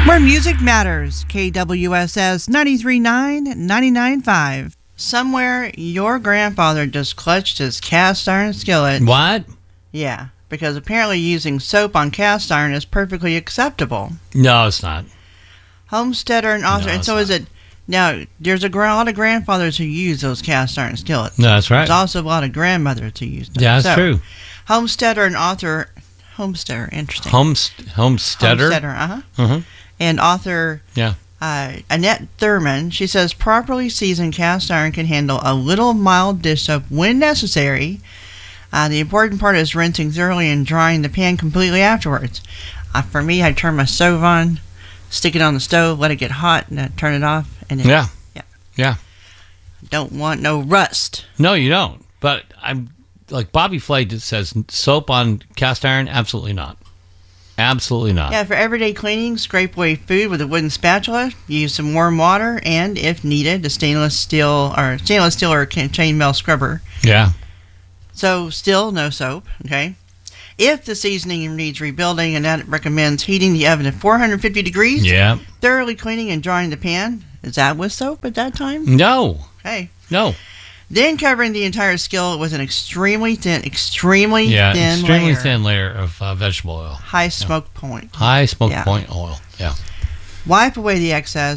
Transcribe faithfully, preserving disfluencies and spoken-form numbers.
Where music matters. K W S S ninety-three point nine, ninety-nine point five. Somewhere your grandfather just clutched his cast iron skillet. What? Yeah, because apparently using soap on cast iron is perfectly acceptable. No, it's not. Homesteader and author, No, and so it's is it. Now, there's a, gra- a lot of grandfathers who use those cast iron skillets. No, that's right. There's also a lot of grandmothers who use them. Yeah, that's so, true. Homesteader and author, homesteader, interesting. Homes, homesteader. Homesteader, uh-huh. Uh-huh. And author Yeah. uh, Annette Thurman, she says, properly seasoned cast iron can handle a little mild dish soap when necessary. Uh, the important part is rinsing thoroughly and drying the pan completely afterwards. Uh, for me, I turn my stove on, stick it on the stove, let it get hot, and then turn it off. And it, Yeah. Yeah. Yeah. Don't want no rust. No, you don't. But I'm like Bobby Flay just says soap on cast iron. Absolutely not. Absolutely not. Yeah, for everyday cleaning, scrape away food with a wooden spatula. Use some warm water, and if needed, a stainless steel or stainless steel or chainmail scrubber. Yeah. So still no soap. Okay. If the seasoning needs rebuilding, Annette recommends heating the oven at four hundred fifty degrees. Yeah. Thoroughly cleaning and drying the pan. Is that with soap at that time? No. Okay. No. Then covering the entire skillet with an extremely thin, extremely Yeah. thin Extremely layer. thin layer of uh, vegetable oil. High smoke point. High smoke Yeah. point oil. Yeah. Wipe away the excess.